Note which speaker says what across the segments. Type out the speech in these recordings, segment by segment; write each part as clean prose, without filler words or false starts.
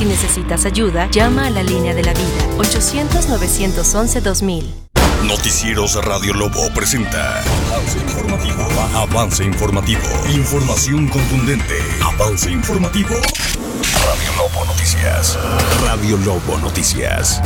Speaker 1: necesitas ayuda, llama a la línea de la vida, 800-911-2000.
Speaker 2: Noticieros Radio Lobo presenta Avance Informativo. Avance Informativo. Información contundente. Avance Informativo. Radio Lobo Noticias. Radio Lobo Noticias.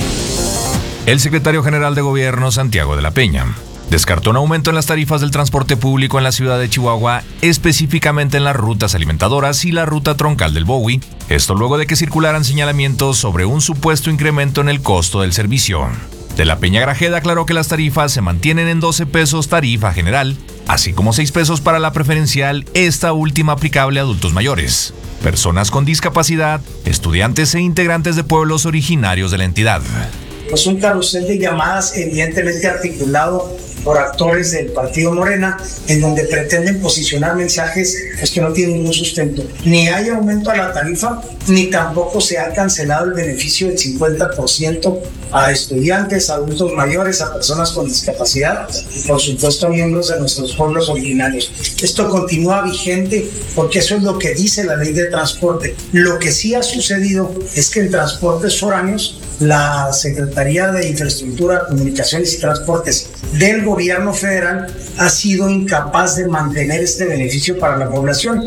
Speaker 3: El secretario general de Gobierno, Santiago de la Peña, descartó un aumento en las tarifas del transporte público en la ciudad de Chihuahua, específicamente en las rutas alimentadoras y la ruta troncal del Bowie. Esto luego de que circularan señalamientos sobre un supuesto incremento en el costo del servicio. De la Peña Grajeda aclaró que las tarifas se mantienen en 12 pesos tarifa general, así como 6 pesos para la preferencial, esta última aplicable a adultos mayores, personas con discapacidad, estudiantes e integrantes de pueblos originarios de la entidad.
Speaker 4: Pues un carrusel de llamadas evidentemente articulado por actores del partido Morena, en donde pretenden posicionar mensajes que no tienen ningún sustento. Ni hay aumento a la tarifa, ni tampoco se ha cancelado el beneficio del 50% a estudiantes, a adultos mayores, a personas con discapacidad y por supuesto a miembros de nuestros pueblos originarios. Esto continúa vigente porque eso es lo que dice la ley de transporte. Lo que sí ha sucedido es que en transportes foráneos, la Secretaría de Infraestructura, Comunicaciones y Transportes del Gobierno Federal ha sido incapaz de mantener este beneficio para la población.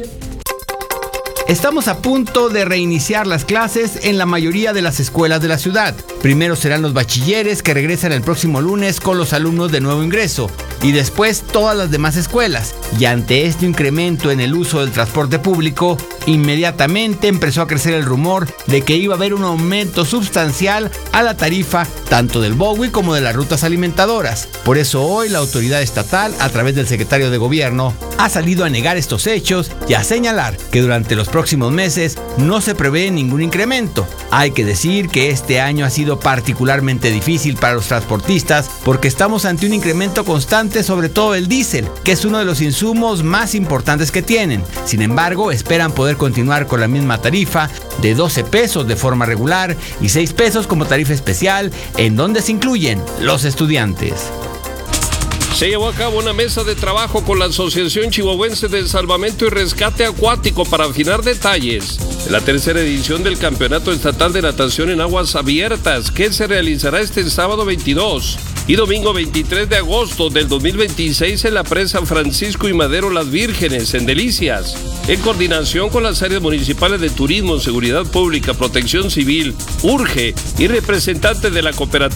Speaker 5: Estamos a punto de reiniciar las clases en la mayoría de las escuelas de la ciudad. Primero serán los bachilleres que regresan el próximo lunes con los alumnos de nuevo ingreso y después todas las demás escuelas. Y ante este incremento en el uso del transporte público, inmediatamente empezó a crecer el rumor de que iba a haber un aumento sustancial a la tarifa tanto del Bowie como de las rutas alimentadoras. Por eso hoy la autoridad estatal, a través del secretario de Gobierno, ha salido a negar estos hechos y a señalar que durante los próximos meses no se prevé ningún incremento. Hay que decir que este año ha sido particularmente difícil para los transportistas porque estamos ante un incremento constante, sobre todo el diésel, que es uno de los insumos más importantes que tienen. Sin embargo, esperan poder continuar con la misma tarifa de 12 pesos de forma regular y 6 pesos como tarifa especial, en donde se incluyen los estudiantes.
Speaker 6: Se llevó a cabo una mesa de trabajo con la Asociación Chihuahuense de Salvamento y Rescate Acuático para afinar detalles de la tercera edición del Campeonato Estatal de Natación en Aguas Abiertas, que se realizará este sábado 22 y domingo 23 de agosto del 2026 en la presa Francisco y Madero Las Vírgenes, en Delicias, en coordinación con las áreas municipales de Turismo, Seguridad Pública, Protección Civil, URGE y representantes de la cooperativa